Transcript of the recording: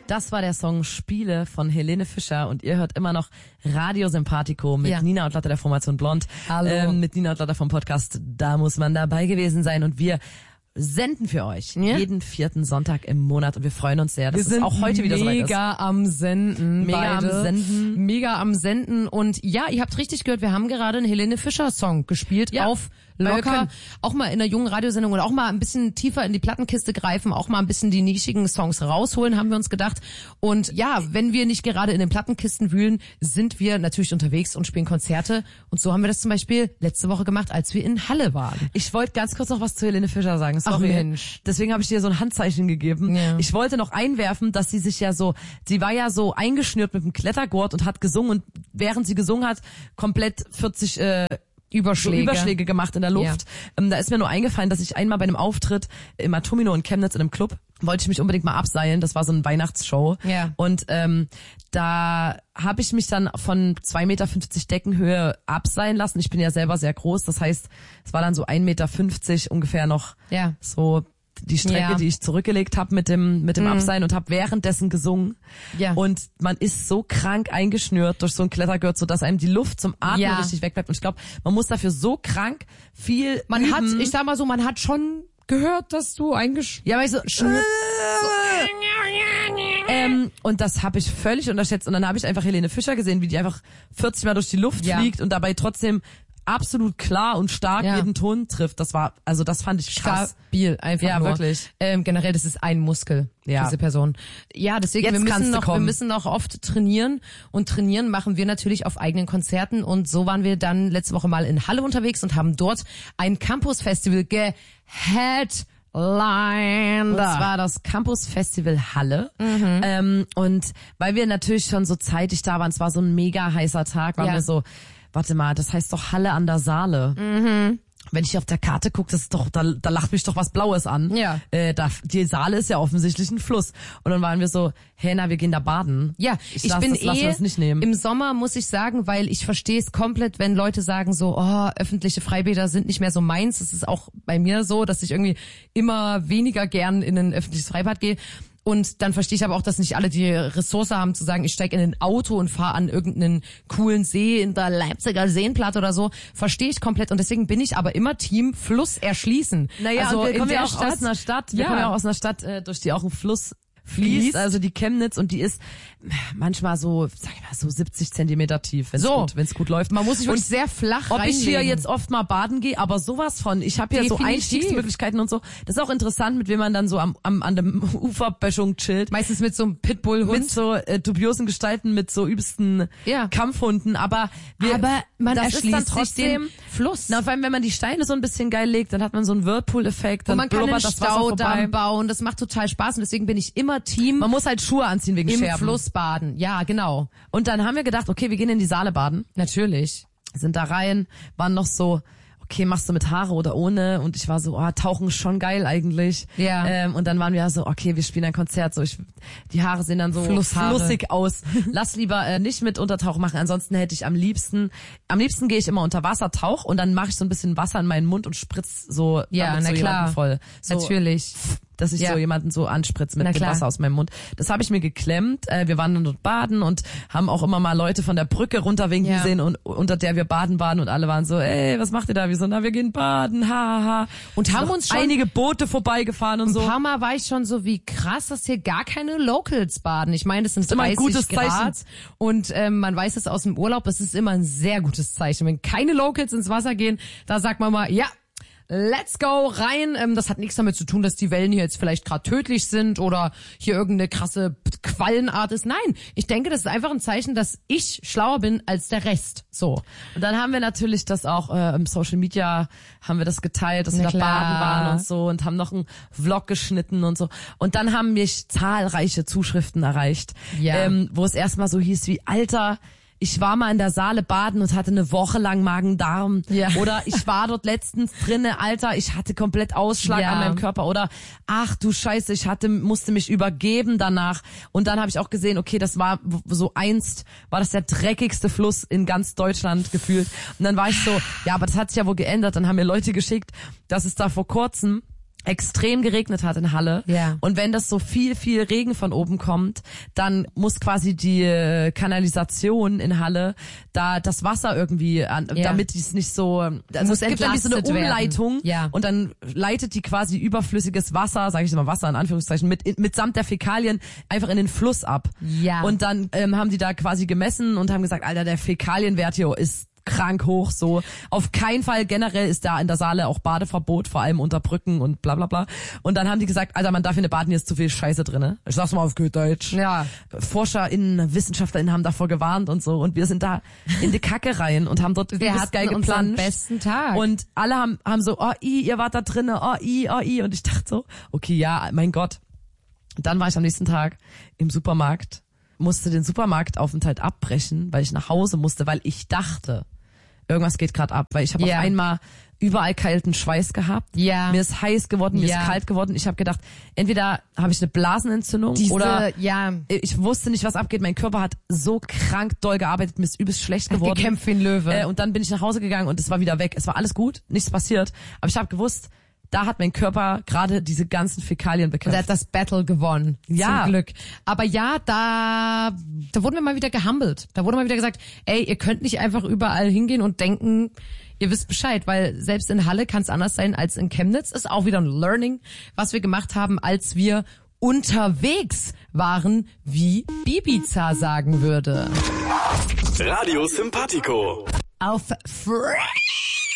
Das war der Song Spiele von Helene Fischer und ihr hört immer noch Radio Sympathico mit Nina und Lotta der Formation Blond. Hallo. Mit Nina und Lotta vom Podcast Da muss man dabei gewesen sein und wir senden für euch jeden 4. Sonntag im Monat und wir freuen uns sehr, dass es auch heute wieder so weit ist. Mega am Senden. Mega am Senden und ja, ihr habt richtig gehört, wir haben gerade einen Helene Fischer Song gespielt auf Locker, auch mal in einer jungen Radiosendung oder auch mal ein bisschen tiefer in die Plattenkiste greifen, auch mal ein bisschen die nischigen Songs rausholen, haben wir uns gedacht. Und ja, wenn wir nicht gerade in den Plattenkisten wühlen, sind wir natürlich unterwegs und spielen Konzerte. Und so haben wir das zum Beispiel letzte Woche gemacht, als wir in Halle waren. Ich wollte ganz kurz noch was zu Helene Fischer sagen. Sorry. Ach Mensch. Deswegen habe ich dir so ein Handzeichen gegeben. Ja. Ich wollte noch einwerfen, dass sie war ja so eingeschnürt mit dem Klettergurt und hat gesungen und während sie gesungen hat, komplett 40 Überschläge gemacht in der Luft. Ja. Da ist mir nur eingefallen, dass ich einmal bei einem Auftritt im Atomino in Chemnitz in einem Club wollte ich mich unbedingt mal abseilen. Das war so eine Weihnachtsshow. Ja. Und da habe ich mich dann von 2,50 Meter Deckenhöhe abseilen lassen. Ich bin ja selber sehr groß. Das heißt, es war dann so 1,50 Meter ungefähr noch so die Strecke, die ich zurückgelegt habe mit dem Abseilen und habe währenddessen gesungen. Ja. Und man ist so krank eingeschnürt durch so ein Klettergurt, so dass einem die Luft zum Atmen richtig wegbleibt. Und ich glaube, man muss dafür so krank viel üben. Ich sag mal so, man hat schon gehört, dass du eingeschnürt. Ja, weil ich so und das habe ich völlig unterschätzt. Und dann habe ich einfach Helene Fischer gesehen, wie die einfach 40 Mal durch die Luft fliegt und dabei trotzdem absolut klar und stark jeden Ton trifft. Das fand ich krass. Stabil, einfach nur. Wirklich. Generell, das ist ein Muskel, diese Person. Ja, deswegen, wir müssen noch oft trainieren und trainieren machen wir natürlich auf eigenen Konzerten und so waren wir dann letzte Woche mal in Halle unterwegs und haben dort ein Campus-Festival geheadlined. Und zwar das Campus Festival Halle. Und weil wir natürlich schon so zeitig da waren, es war so ein mega heißer Tag, waren wir so, warte mal, das heißt doch Halle an der Saale. Wenn ich auf der Karte gucke, das ist doch, da lacht mich doch was Blaues an. Ja. Die Saale ist ja offensichtlich ein Fluss. Und dann waren wir so, wir gehen da baden. Ja, ich bin nicht nehmen. Im Sommer, muss ich sagen, weil ich verstehe es komplett, wenn Leute sagen so, öffentliche Freibäder sind nicht mehr so meins. Das ist auch bei mir so, dass ich irgendwie immer weniger gern in ein öffentliches Freibad gehe. Und dann verstehe ich aber auch, dass nicht alle die Ressource haben zu sagen, ich steige in ein Auto und fahre an irgendeinen coolen See in der Leipziger Seenplatte oder so. Verstehe ich komplett. Und deswegen bin ich aber immer Team Fluss erschließen. Naja, also wir kommen ja auch aus einer Stadt, durch die auch ein Fluss fließt, also die Chemnitz, und die ist manchmal so, sag ich mal, so 70 Zentimeter tief, wenn es gut läuft. Man muss sich wirklich sehr flach reinlegen. Ob ich hier jetzt oft mal baden gehe, aber sowas von, ich habe hier so Einstiegsmöglichkeiten und so. Das ist auch interessant, mit wem man dann so an dem Uferböschung chillt. Meistens mit so einem Pitbull-Hund. Mit so dubiosen Gestalten, mit so übelsten Kampfhunden, aber man das erschließt ist dann trotzdem sich den Fluss. Na, vor allem, wenn man die Steine so ein bisschen geil legt, dann hat man so einen Whirlpool-Effekt. Und man kann einen Staudamm bauen, das macht total Spaß und deswegen bin ich immer Team. Man muss halt Schuhe anziehen wegen Scherben. Im Fluss baden, ja, genau. Und dann haben wir gedacht, okay, wir gehen in die Saale baden. Natürlich. Sind da rein, waren noch so, okay, machst du mit Haare oder ohne? Und ich war so, Tauchen ist schon geil eigentlich. Ja. Und dann waren wir so, okay, wir spielen ein Konzert. So, die Haare sehen dann so flussig aus. Lass lieber nicht mit Untertauch machen. Ansonsten hätte ich am liebsten gehe ich immer unter Wasser, tauch und dann mache ich so ein bisschen Wasser in meinen Mund und spritz so, jemanden voll. So, natürlich. Dass ich so jemanden so anspritze mit dem Wasser aus meinem Mund. Das habe ich mir geklemmt. Wir waren dann dort baden und haben auch immer mal Leute von der Brücke runterwinken sehen, und unter der wir baden waren, und alle waren so, ey, was macht ihr da? Wir so, wir gehen baden, haha. Und haben uns schon einige Boote vorbeigefahren und so. Ein paar Mal war ich schon so, wie krass, dass hier gar keine Locals baden. Ich meine, das sind 30 gutes Grad Zeichen. Und man weiß es aus dem Urlaub, das ist immer ein sehr gutes Zeichen. Wenn keine Locals ins Wasser gehen, da sagt man mal, ja, let's go rein. Das hat nichts damit zu tun, dass die Wellen hier jetzt vielleicht gerade tödlich sind oder hier irgendeine krasse Quallenart ist. Nein, ich denke, das ist einfach ein Zeichen, dass ich schlauer bin als der Rest. So. Und dann haben wir natürlich das auch im Social Media haben wir das geteilt, dass wir da baden waren und so, und haben noch einen Vlog geschnitten und so. Und dann haben mich zahlreiche Zuschriften erreicht, wo es erstmal so hieß wie, Alter, ich war mal in der Saale baden und hatte eine Woche lang Magen-Darm. Ja. Oder ich war dort letztens drinne, Alter, ich hatte komplett Ausschlag an meinem Körper. Oder ach du Scheiße, musste mich übergeben danach. Und dann habe ich auch gesehen, okay, das war das der dreckigste Fluss in ganz Deutschland gefühlt. Und dann war ich so, ja, aber das hat sich ja wohl geändert. Dann haben mir Leute geschickt, dass es da vor kurzem extrem geregnet hat in Halle. Ja. Und wenn das so viel Regen von oben kommt, dann muss quasi die Kanalisation in Halle da das Wasser irgendwie damit die es nicht so, also es gibt dann so eine Umleitung und dann leitet die quasi überflüssiges Wasser, sage ich immer Wasser in Anführungszeichen, mitsamt der Fäkalien einfach in den Fluss ab. Ja. Und dann haben die da quasi gemessen und haben gesagt, Alter, der Fäkalienwert hier ist krank hoch, so. Auf keinen Fall generell ist da in der Saale auch Badeverbot, vor allem unter Brücken und bla bla bla. Und dann haben die gesagt, Alter, man darf hier nicht baden, hier ist zu viel Scheiße drinne. Ich sag's mal auf gut Deutsch. Ja. ForscherInnen, WissenschaftlerInnen haben davor gewarnt und so. Und wir sind da in die Kacke rein und haben dort übelst geil geplanscht. Besten Tag. Und alle haben so, ihr wart da drinne, Und ich dachte so, okay, ja, mein Gott. Und dann war ich am nächsten Tag im Supermarkt, musste den Supermarktaufenthalt abbrechen, weil ich nach Hause musste, weil ich dachte, irgendwas geht gerade ab, weil ich habe auf einmal überall kalten Schweiß gehabt. Ja. Mir ist heiß geworden, mir ist kalt geworden. Ich habe gedacht, entweder habe ich eine Blasenentzündung oder ich wusste nicht, was abgeht. Mein Körper hat so krank doll gearbeitet, mir ist übelst schlecht geworden. Gekämpft wie ein Löwe. Und dann bin ich nach Hause gegangen und es war wieder weg. Es war alles gut, nichts passiert. Aber ich habe gewusst, da hat mein Körper gerade diese ganzen Fäkalien bekämpft. Er hat das Battle gewonnen. Ja. Zum Glück. Aber ja, da wurden wir mal wieder gehumbelt. Da wurde mal wieder gesagt, ey, ihr könnt nicht einfach überall hingehen und denken, ihr wisst Bescheid, weil selbst in Halle kann es anders sein als in Chemnitz. Ist auch wieder ein Learning, was wir gemacht haben, als wir unterwegs waren, wie Bibiza sagen würde. Radio Sympathico. Auf Fresh